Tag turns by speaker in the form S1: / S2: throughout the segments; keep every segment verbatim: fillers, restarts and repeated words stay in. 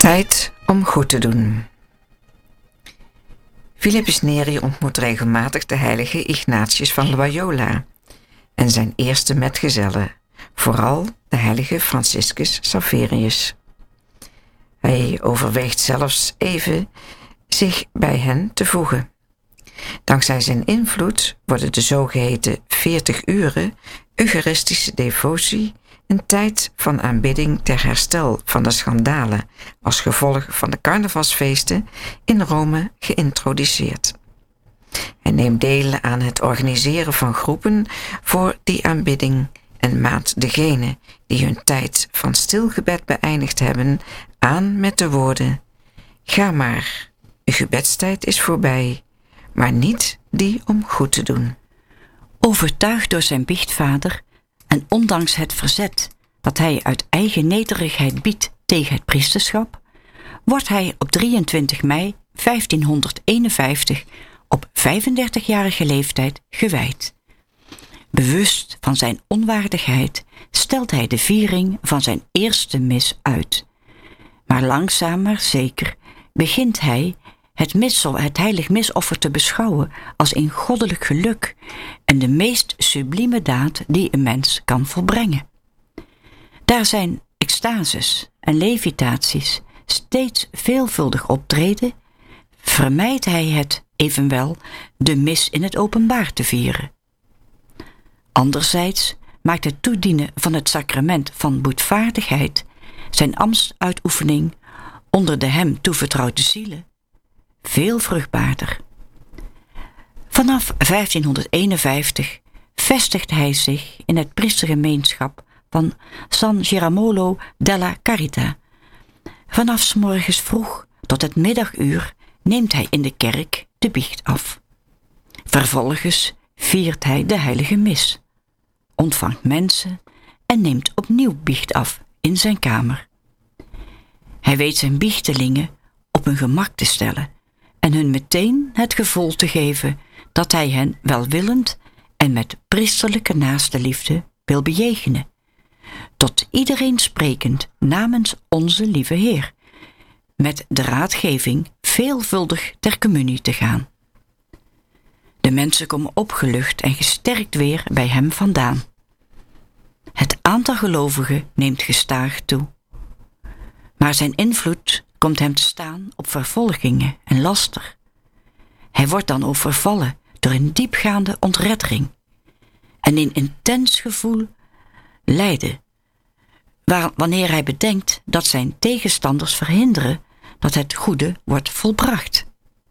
S1: Tijd om goed te doen. Philippus Neri ontmoet regelmatig de heilige Ignatius van Loyola en zijn eerste metgezellen, vooral de heilige Franciscus Xaverius. Hij overweegt zelfs even zich bij hen te voegen. Dankzij zijn invloed worden de zogeheten veertig uren eucharistische devotie een tijd van aanbidding ter herstel van de schandalen als gevolg van de carnavalsfeesten in Rome geïntroduceerd. Hij neemt deel aan het organiseren van groepen voor die aanbidding en maat degenen die hun tijd van stilgebed beëindigd hebben aan met de woorden: ga maar, uw gebedstijd is voorbij, maar niet die om goed te doen.
S2: Overtuigd door zijn biechtvader en ondanks het verzet dat hij uit eigen nederigheid biedt tegen het priesterschap, wordt hij op drieëntwintig mei vijftienhonderdeenenvijftig op vijfendertigjarige leeftijd gewijd. Bewust van zijn onwaardigheid stelt hij de viering van zijn eerste mis uit. Maar langzaam maar zeker begint hij het, missel, het heilig misoffer te beschouwen als een goddelijk geluk en de meest sublieme daad die een mens kan volbrengen. Daar zijn extases en levitaties steeds veelvuldig optreden, vermijdt hij het evenwel de mis in het openbaar te vieren. Anderzijds maakt het toedienen van het sacrament van boetvaardigheid zijn ambtsuitoefening onder de hem toevertrouwde zielen veel vruchtbaarder. Vanaf vijftienhonderdeenenvijftig vestigt hij zich in het priestergemeenschap van San Girolamo della Carità. Vanaf 's morgens vroeg tot het middaguur neemt hij in de kerk de biecht af. Vervolgens viert hij de heilige mis, ontvangt mensen en neemt opnieuw biecht af in zijn kamer. Hij weet zijn biechtelingen op hun gemak te stellen en hun meteen het gevoel te geven dat hij hen welwillend en met priesterlijke naastenliefde wil bejegenen, tot iedereen sprekend namens onze lieve Heer, met de raadgeving veelvuldig ter communie te gaan. De mensen komen opgelucht en gesterkt weer bij hem vandaan. Het aantal gelovigen neemt gestaag toe. Maar zijn invloed komt hem te staan op vervolgingen en laster. Hij wordt dan overvallen door een diepgaande ontreddering en een intens gevoel lijden, waar, wanneer hij bedenkt dat zijn tegenstanders verhinderen dat het goede wordt volbracht.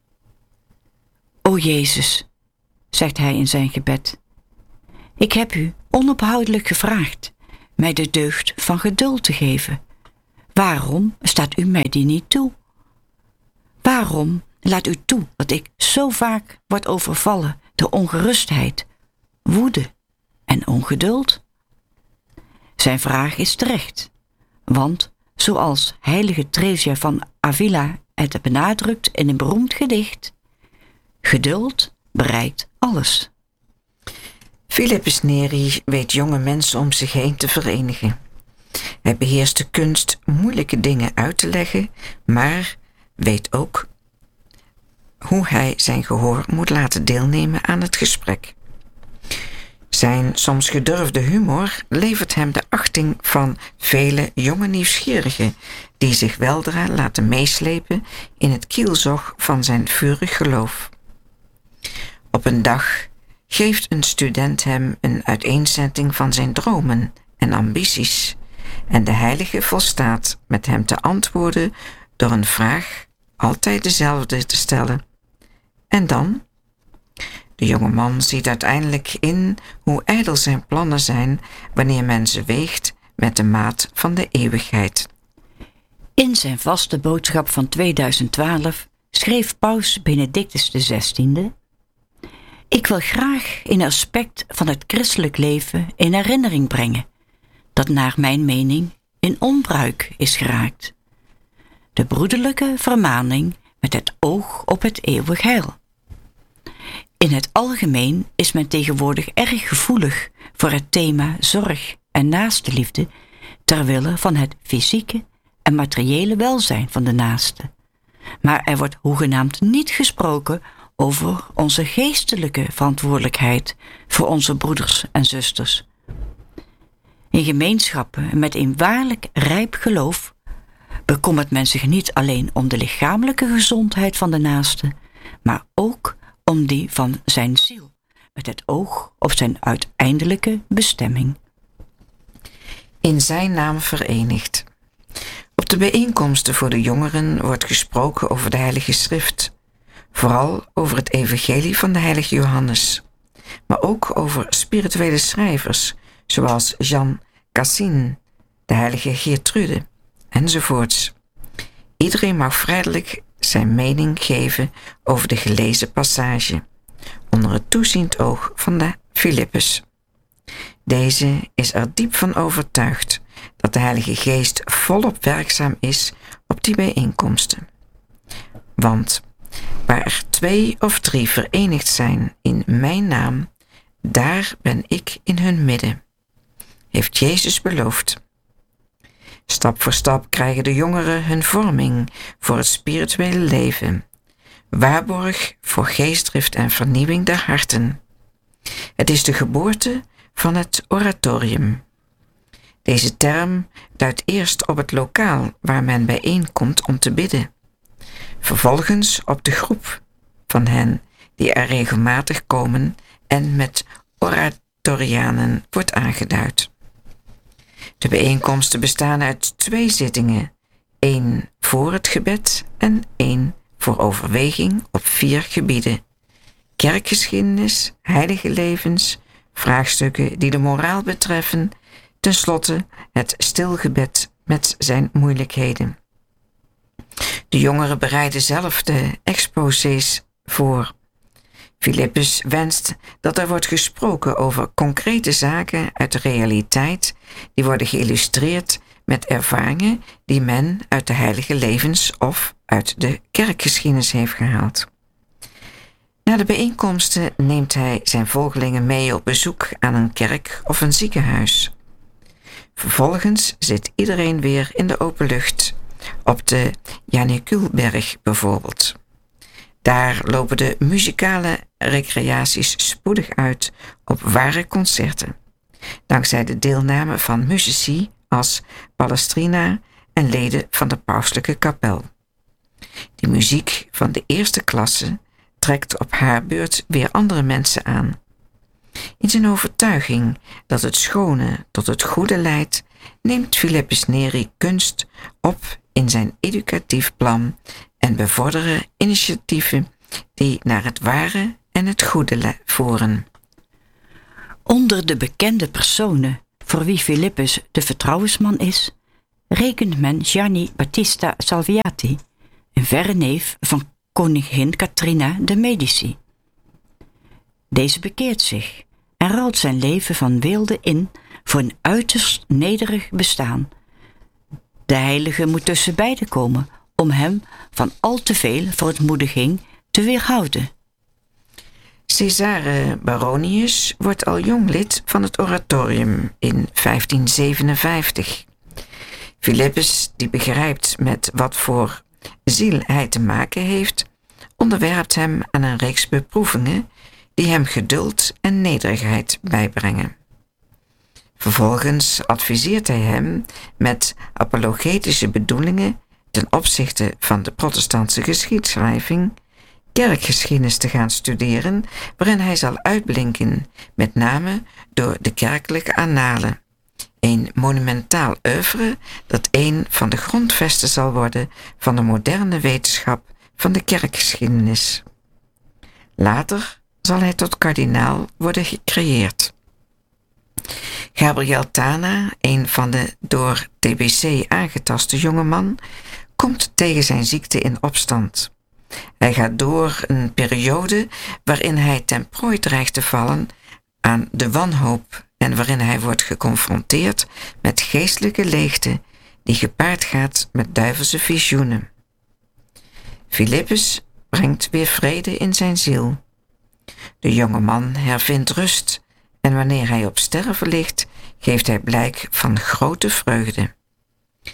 S2: O Jezus, zegt hij in zijn gebed, ik heb u onophoudelijk gevraagd mij de deugd van geduld te geven. Waarom staat u mij die niet toe? Waarom laat u toe dat ik zo vaak word overvallen door ongerustheid, woede en ongeduld? Zijn vraag is terecht, want zoals heilige Theresia van Avila het benadrukt in een beroemd gedicht, geduld bereikt alles.
S1: Philippus Neri weet jonge mensen om zich heen te verenigen. Hij beheerst de kunst moeilijke dingen uit te leggen, maar weet ook hoe hij zijn gehoor moet laten deelnemen aan het gesprek. Zijn soms gedurfde humor levert hem de achting van vele jonge nieuwsgierigen die zich weldra laten meeslepen in het kielzog van zijn vurig geloof. Op een dag geeft een student hem een uiteenzetting van zijn dromen en ambities en de heilige volstaat met hem te antwoorden door een vraag altijd dezelfde te stellen. En dan? De jonge man ziet uiteindelijk in hoe ijdel zijn plannen zijn wanneer men ze weegt met de maat van de eeuwigheid.
S2: In zijn vaste boodschap van tweeduizend twaalf schreef paus Benedictus de zestiende: ik wil graag een aspect van het christelijk leven in herinnering brengen, dat naar mijn mening in onbruik is geraakt. De broederlijke vermaning met het oog op het eeuwig heil. In het algemeen is men tegenwoordig erg gevoelig voor het thema zorg en naastenliefde ter wille van het fysieke en materiële welzijn van de naaste. Maar er wordt hoegenaamd niet gesproken over onze geestelijke verantwoordelijkheid voor onze broeders en zusters. In gemeenschappen met een waarlijk rijp geloof bekommert men zich niet alleen om de lichamelijke gezondheid van de naaste, maar ook om die van zijn ziel, met het oog op zijn uiteindelijke bestemming.
S1: In zijn naam verenigd. Op de bijeenkomsten voor de jongeren wordt gesproken over de Heilige Schrift, vooral over het evangelie van de heilige Johannes, maar ook over spirituele schrijvers, zoals Jan Cassien, de heilige Geertrude, enzovoorts. Iedereen mag vrijelijk zijn mening geven over de gelezen passage, onder het toeziend oog van de Filippus. Deze is er diep van overtuigd dat de Heilige Geest volop werkzaam is op die bijeenkomsten. Want waar er twee of drie verenigd zijn in mijn naam, daar ben ik in hun midden, heeft Jezus beloofd. Stap voor stap krijgen de jongeren hun vorming voor het spirituele leven, waarborg voor geestdrift en vernieuwing der harten. Het is de geboorte van het oratorium. Deze term duidt eerst op het lokaal waar men bijeenkomt om te bidden, vervolgens op de groep van hen die er regelmatig komen en met oratorianen wordt aangeduid. De bijeenkomsten bestaan uit twee zittingen, één voor het gebed en één voor overweging op vier gebieden: kerkgeschiedenis, heilige levens, vraagstukken die de moraal betreffen, tenslotte het stilgebed met zijn moeilijkheden. De jongeren bereiden zelf de exposés voor. Filippus wenst dat er wordt gesproken over concrete zaken uit de realiteit, die worden geïllustreerd met ervaringen die men uit de heilige levens of uit de kerkgeschiedenis heeft gehaald. Na de bijeenkomsten neemt hij zijn volgelingen mee op bezoek aan een kerk of een ziekenhuis. Vervolgens zit iedereen weer in de open lucht, op de Janiculberg bijvoorbeeld. Daar lopen de muzikale recreaties spoedig uit op ware concerten, dankzij de deelname van muzici als Palestrina en leden van de pauselijke kapel. Die muziek van de eerste klasse trekt op haar beurt weer andere mensen aan. In zijn overtuiging dat het schone tot het goede leidt, neemt Filippus Neri kunst op in zijn educatief plan en bevorderen initiatieven die naar het ware en het goede voeren.
S2: Onder de bekende personen voor wie Filippus de vertrouwensman is, rekent men Gianni Battista Salviati, een verre neef van koningin Catharina de Medici. Deze bekeert zich en ruilt zijn leven van weelde in voor een uiterst nederig bestaan. De heilige moet tussen beiden komen om hem van al te veel verontmoediging te weerhouden.
S1: Cesare Baronius wordt al jong lid van het oratorium in vijftien zevenenvijftig. Filippus, die begrijpt met wat voor ziel hij te maken heeft, onderwerpt hem aan een reeks beproevingen die hem geduld en nederigheid bijbrengen. Vervolgens adviseert hij hem met apologetische bedoelingen ten opzichte van de protestantse geschiedschrijving kerkgeschiedenis te gaan studeren, waarin hij zal uitblinken, met name door de kerkelijke annalen, een monumentaal oeuvre dat een van de grondvesten zal worden van de moderne wetenschap van de kerkgeschiedenis. Later zal hij tot kardinaal worden gecreëerd. Gabriel Tana, een van de door T B C aangetaste jongeman, komt tegen zijn ziekte in opstand. Hij gaat door een periode waarin hij ten prooi dreigt te vallen aan de wanhoop en waarin hij wordt geconfronteerd met geestelijke leegte die gepaard gaat met duivelse visioenen. Filippus brengt weer vrede in zijn ziel. De jonge man hervindt rust en wanneer hij op sterven ligt, geeft hij blijk van grote vreugde.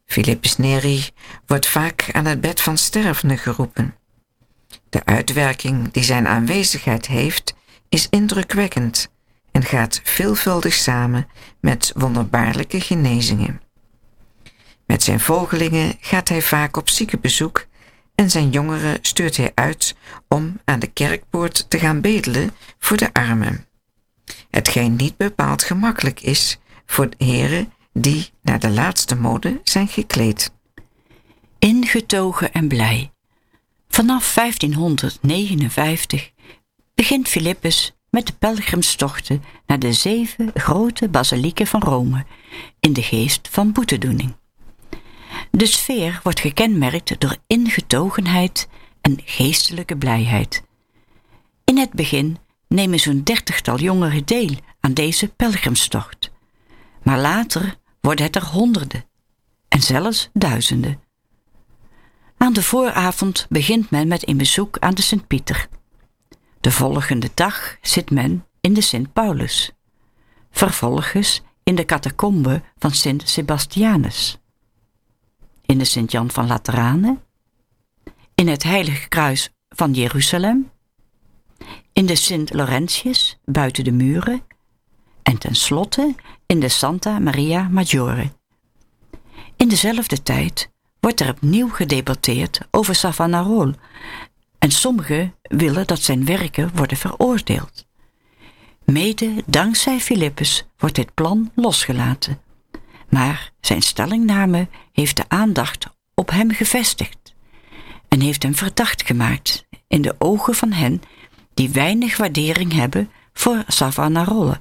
S1: Philippus Neri wordt vaak aan het bed van stervenden geroepen. De uitwerking die zijn aanwezigheid heeft, is indrukwekkend en gaat veelvuldig samen met wonderbaarlijke genezingen. Met zijn volgelingen gaat hij vaak op ziekenbezoek en zijn jongeren stuurt hij uit om aan de kerkpoort te gaan bedelen voor de armen. Hetgeen niet bepaald gemakkelijk is voor heren die naar de laatste mode zijn gekleed.
S2: Ingetogen en blij. Vanaf vijftienhonderdnegenenvijftig begint Philippus met de pelgrimstochten naar de zeven grote basilieken van Rome in de geest van boetedoening. De sfeer wordt gekenmerkt door ingetogenheid en geestelijke blijheid. In het begin nemen zo'n dertigtal jongeren deel aan deze pelgrimstocht, maar later worden het er honderden en zelfs duizenden. Aan de vooravond begint men met een bezoek aan de Sint-Pieter. De volgende dag zit men in de Sint-Paulus, vervolgens in de catacombe van Sint Sebastianus, in de Sint-Jan van Lateranen, in het Heilige Kruis van Jeruzalem, in de Sint Laurentius buiten de muren en tenslotte in de Santa Maria Maggiore. In dezelfde tijd wordt er opnieuw gedebatteerd over Savonarola en sommigen willen dat zijn werken worden veroordeeld. Mede dankzij Philippus wordt dit plan losgelaten, maar zijn stellingname heeft de aandacht op hem gevestigd en heeft hem verdacht gemaakt in de ogen van hen die weinig waardering hebben voor Savonarola.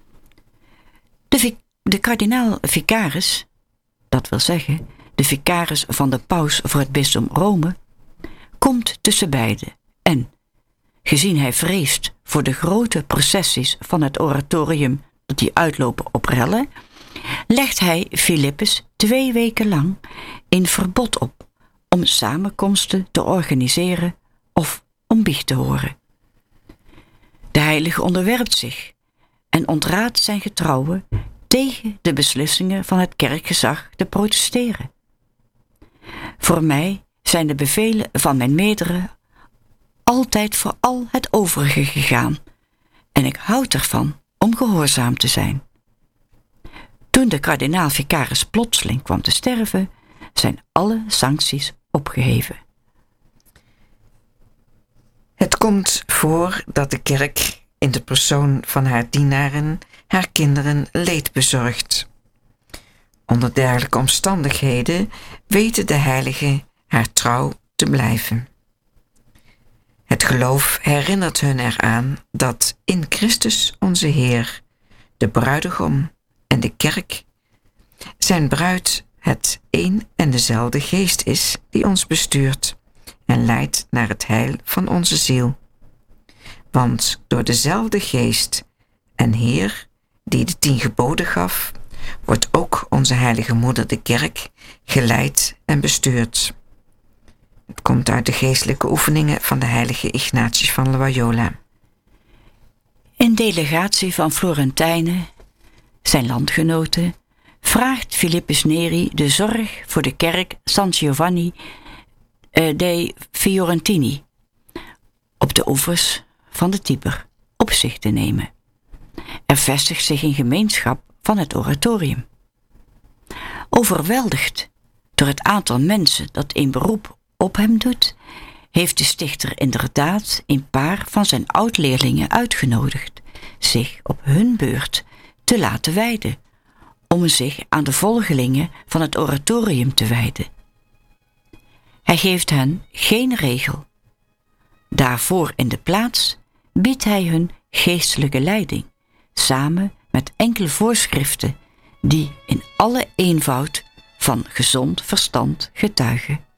S2: De, de kardinaal-vicaris, dat wil zeggen de vicaris van de paus voor het bisdom Rome, komt tussen beiden en, gezien hij vreest voor de grote processies van het oratorium dat die uitlopen op rellen, legt hij Philippus twee weken lang een verbod op om samenkomsten te organiseren of om biecht te horen. De heilige onderwerpt zich en ontraadt zijn getrouwen tegen de beslissingen van het kerkgezag te protesteren. Voor mij zijn de bevelen van mijn meerdere altijd voor al het overige gegaan en ik houd ervan om gehoorzaam te zijn. Toen de kardinaal-vicaris plotseling kwam te sterven, zijn alle sancties opgeheven.
S1: Het komt voor dat de kerk in de persoon van haar dienaren haar kinderen leed bezorgt. Onder dergelijke omstandigheden weten de heiligen haar trouw te blijven. Het geloof herinnert hun eraan dat in Christus onze Heer, de bruidegom en de kerk, zijn bruid het een en dezelfde geest is die ons bestuurt en leidt naar het heil van onze ziel. Want door dezelfde geest en Heer die de tien geboden gaf, wordt ook onze heilige moeder de kerk geleid en bestuurd. Het komt uit de geestelijke oefeningen van de heilige Ignatius van Loyola.
S2: In delegatie van Florentijnen, zijn landgenoten, vraagt Philippus Neri de zorg voor de kerk San Giovanni eh, dei Fiorentini op de oevers van de Tiber op zich te nemen. Er vestigt zich een gemeenschap van het oratorium. Overweldigd door het aantal mensen dat een beroep op hem doet, heeft de stichter inderdaad een paar van zijn oud-leerlingen uitgenodigd zich op hun beurt te laten wijden, om zich aan de volgelingen van het oratorium te wijden. Hij geeft hen geen regel. Daarvoor in de plaats biedt hij hun geestelijke leiding, samen met enkele voorschriften die in alle eenvoud van gezond verstand getuigen.